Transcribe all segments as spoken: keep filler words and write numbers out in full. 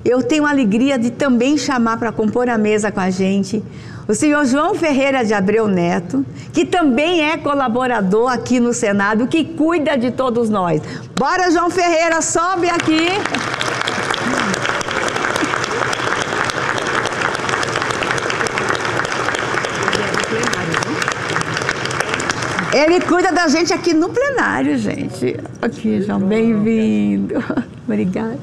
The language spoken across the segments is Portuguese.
eu tenho a alegria de também chamar para compor a mesa com a gente o senhor João Ferreira de Abreu Neto, que também é colaborador aqui no Senado, que cuida de todos nós. Bora, João Ferreira, sobe aqui. Ele cuida da gente aqui no plenário, gente. Aqui, João, bem-vindo. Obrigada.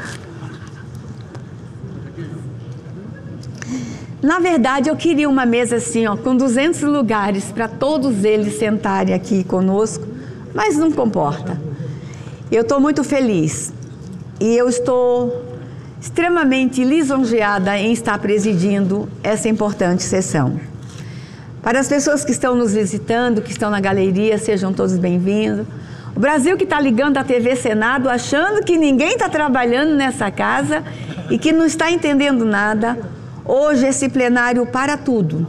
Na verdade, eu queria uma mesa assim, ó, com duzentos lugares para todos eles sentarem aqui conosco, mas não comporta. Eu estou muito feliz e eu estou extremamente lisonjeada em estar presidindo essa importante sessão. Para as pessoas que estão nos visitando, que estão na galeria, sejam todos bem-vindos. O Brasil que está ligando a T V Senado, achando que ninguém está trabalhando nessa casa e que não está entendendo nada. Hoje esse plenário para tudo.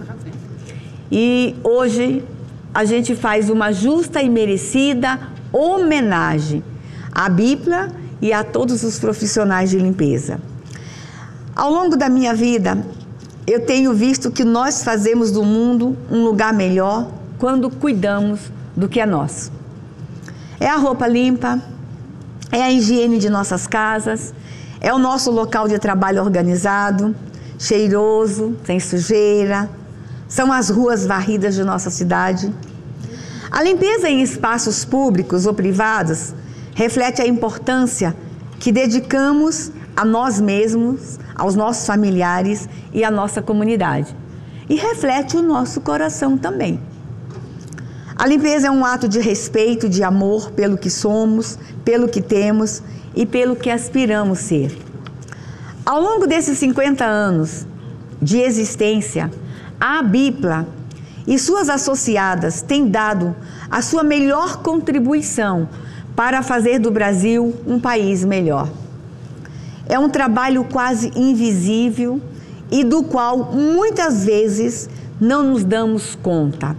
E hoje a gente faz uma justa e merecida homenagem à Bíblia e a todos os profissionais de limpeza. Ao longo da minha vida, eu tenho visto que nós fazemos do mundo um lugar melhor quando cuidamos do que é nosso. É a roupa limpa, é a higiene de nossas casas, é o nosso local de trabalho organizado, cheiroso, sem sujeira, são as ruas varridas de nossa cidade. A limpeza em espaços públicos ou privados reflete a importância que dedicamos a nós mesmos, aos nossos familiares e à nossa comunidade. E reflete o nosso coração também. A limpeza é um ato de respeito, de amor pelo que somos, pelo que temos e pelo que aspiramos ser. Ao longo desses cinquenta anos de existência, a Bíblia e suas associadas têm dado a sua melhor contribuição para fazer do Brasil um país melhor. É um trabalho quase invisível e do qual muitas vezes não nos damos conta.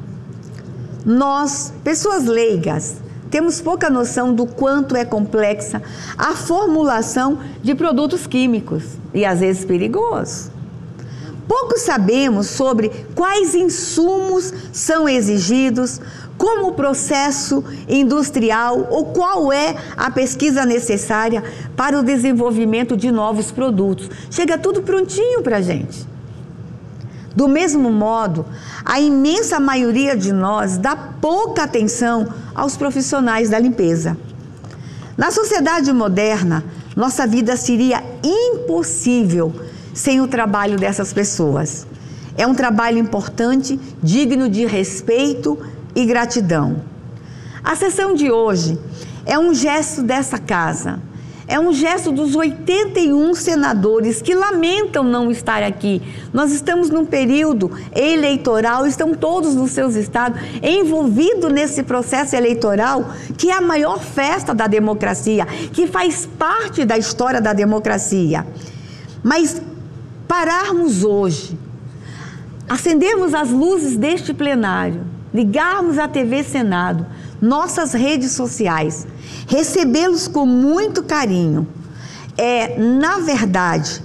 Nós, pessoas leigas, temos pouca noção do quanto é complexa a formulação de produtos químicos e às vezes perigosos. Pouco sabemos sobre quais insumos são exigidos, como o processo industrial ou qual é a pesquisa necessária para o desenvolvimento de novos produtos. Chega tudo prontinho para a gente. Do mesmo modo, a imensa maioria de nós dá pouca atenção aos profissionais da limpeza. Na sociedade moderna, nossa vida seria impossível sem o trabalho dessas pessoas. É um trabalho importante, digno de respeito e gratidão. A sessão de hoje é um gesto dessa casa. É um gesto dos oitenta e um senadores que lamentam não estar aqui. Nós estamos num período eleitoral, estão todos nos seus estados envolvidos nesse processo eleitoral, que é a maior festa da democracia, que faz parte da história da democracia. Mas pararmos hoje, acendermos as luzes deste plenário, ligarmos a T V Senado, nossas redes sociais, recebê-los com muito carinho, é, na verdade,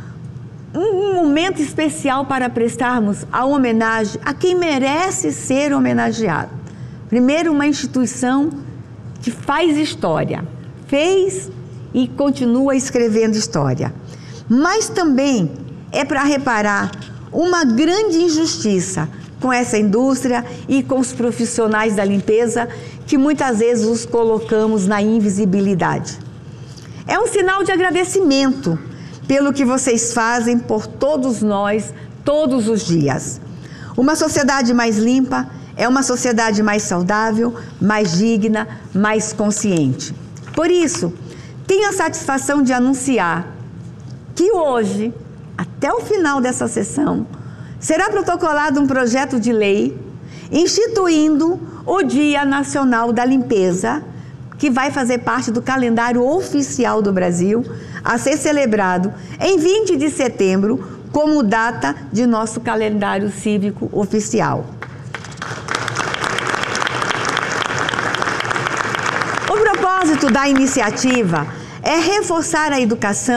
um momento especial para prestarmos a homenagem a quem merece ser homenageado. Primeiro, uma instituição que faz história, fez e continua escrevendo história. Mas também é para reparar uma grande injustiça com essa indústria e com os profissionais da limpeza, que muitas vezes os colocamos na invisibilidade. É um sinal de agradecimento pelo que vocês fazem por todos nós, todos os dias. Uma sociedade mais limpa é uma sociedade mais saudável, mais digna, mais consciente. Por isso, tenho a satisfação de anunciar que hoje, até o final dessa sessão, será protocolado um projeto de lei instituindo o Dia Nacional da Limpeza, que vai fazer parte do calendário oficial do Brasil, a ser celebrado em vinte de setembro, como data de nosso calendário cívico oficial. O propósito da iniciativa é reforçar a educação